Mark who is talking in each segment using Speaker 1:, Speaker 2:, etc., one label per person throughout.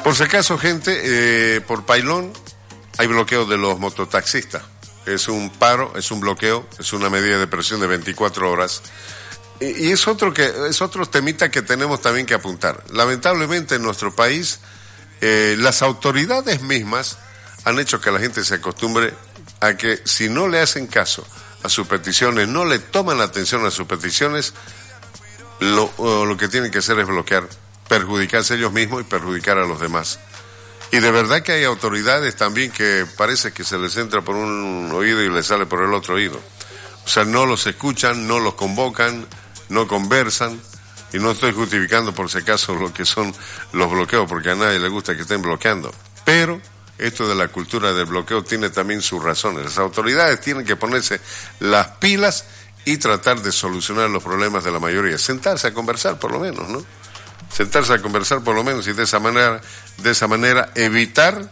Speaker 1: Por si acaso, gente, por Pailón hay bloqueo de los mototaxistas. Es un paro, es un bloqueo, es una medida de presión de 24 horas. Y es otro temita que tenemos también que apuntar. Lamentablemente en nuestro país, las autoridades mismas han hecho que la gente se acostumbre a que si no le hacen caso a sus peticiones, no le toman atención a sus peticiones, lo que tienen que hacer es bloquear, perjudicarse ellos mismos y perjudicar a los demás. Y de verdad que hay autoridades también que parece que se les entra por un oído y les sale por el otro oído. O sea, no los escuchan, no los convocan, no conversan, y no estoy justificando por si acaso lo que son los bloqueos, porque a nadie le gusta que estén bloqueando. Pero esto de la cultura del bloqueo tiene también sus razones. Las autoridades tienen que ponerse las pilas y tratar de solucionar los problemas de la mayoría. Sentarse a conversar por lo menos, ¿no? Sentarse a conversar por lo menos y de esa manera evitar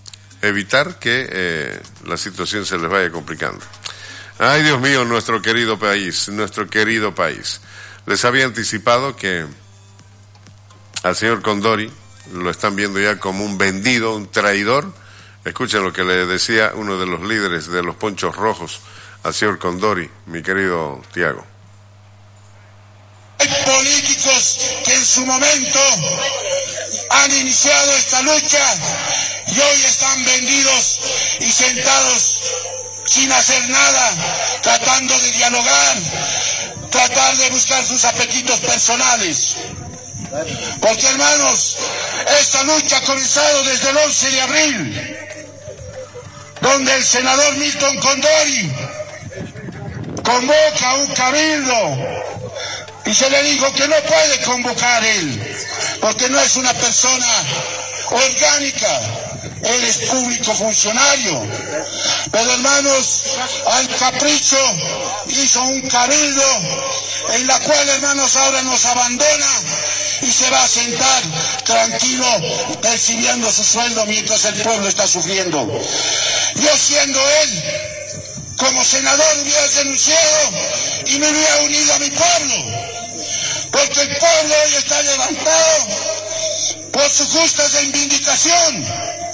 Speaker 1: que la situación se les vaya complicando. Ay, Dios mío, nuestro querido país. Les había anticipado que al señor Condori lo están viendo ya como un vendido, un traidor. Escuchen lo que le decía uno de los líderes de los Ponchos Rojos al señor Condori, mi querido Tiago.
Speaker 2: Hay políticos que en su momento han iniciado esta lucha y hoy están vendidos y sentados sin hacer nada, tratando de dialogar, tratar de buscar sus apetitos personales. Porque, hermanos, esta lucha ha comenzado desde el 11 de abril, donde el senador Milton Condori convoca un cabildo y se le dijo que no puede convocar él, porque no es una persona orgánica, él es público funcionario. Pero, hermanos, al capricho hizo un cabildo en la cual, hermanos, ahora nos abandona y se va a sentar tranquilo percibiendo su sueldo mientras el pueblo está sufriendo. Yo, siendo él, como senador, hubiera denunciado y me hubiera unido a mi pueblo, porque el pueblo hoy está levantado por su justa reivindicación.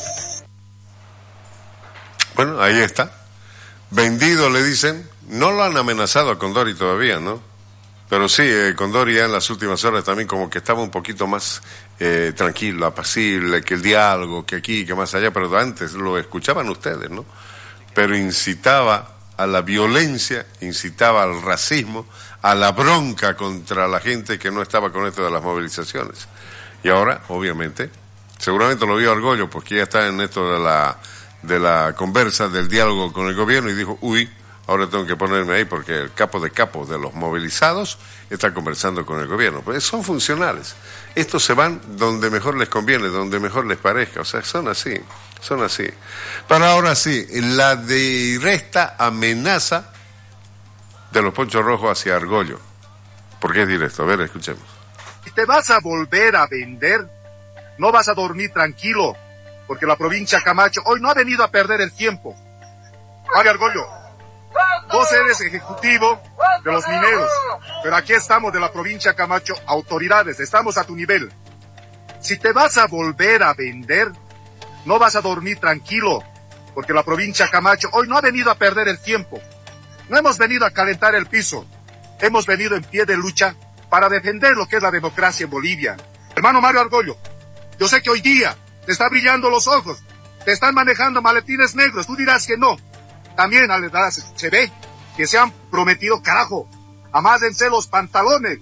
Speaker 1: Bueno, ahí está. Vendido, le dicen. No lo han amenazado a Condori todavía, ¿no? Pero sí, Condori ya en las últimas horas también como que estaba un poquito más tranquilo, apacible, que el diálogo, que aquí, que más allá, pero antes lo escuchaban ustedes, ¿no? Pero incitaba a la violencia, incitaba al racismo, a la bronca contra la gente que no estaba con esto de las movilizaciones. Y ahora, obviamente, seguramente lo vio Argollo, porque ya está en esto de la conversa, del diálogo con el gobierno, y dijo, uy, ahora tengo que ponerme ahí porque el capo de los movilizados está conversando con el gobierno. Pues son funcionales. Estos se van donde mejor les conviene, donde mejor les parezca. O sea, son así. Pero ahora sí, la directa amenaza de los Ponchos Rojos hacia Argollo. ¿Por qué es directo? A ver, escuchemos.
Speaker 3: Si te vas a volver a vender, no vas a dormir tranquilo, porque la provincia Camacho hoy no ha venido a perder el tiempo. Mario Argollo, vos eres ejecutivo de los mineros, pero aquí estamos de la provincia Camacho, autoridades, estamos a tu nivel. Si te vas a volver a vender, no vas a dormir tranquilo, porque la provincia Camacho hoy no ha venido a perder el tiempo. No hemos venido a calentar el piso, hemos venido en pie de lucha para defender lo que es la democracia en Bolivia. Hermano Mario Argollo, yo sé que hoy día te está brillando los ojos, te están manejando maletines negros, tú dirás que no. También se ve que se han prometido, carajo, amádense los pantalones.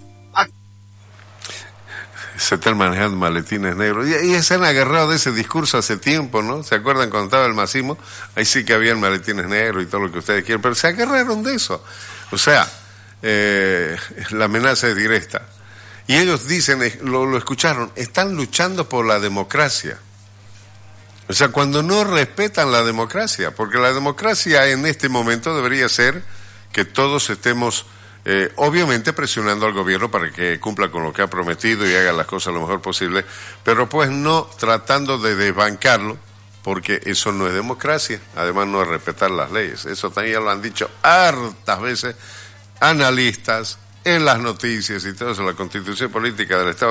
Speaker 1: Se están manejando maletines negros. Y se han agarrado de ese discurso hace tiempo, ¿no? ¿Se acuerdan cuando estaba el masismo? Ahí sí que habían maletines negros y todo lo que ustedes quieren, pero se agarraron de eso. O sea, la amenaza es directa. Y ellos dicen, lo escucharon, están luchando por la democracia. O sea, cuando no respetan la democracia, porque la democracia en este momento debería ser que todos estemos, obviamente, presionando al gobierno para que cumpla con lo que ha prometido y haga las cosas lo mejor posible, pero pues no tratando de desbancarlo, porque eso no es democracia, además no es respetar las leyes. Eso también lo han dicho hartas veces analistas en las noticias y todo eso, la Constitución Política del Estado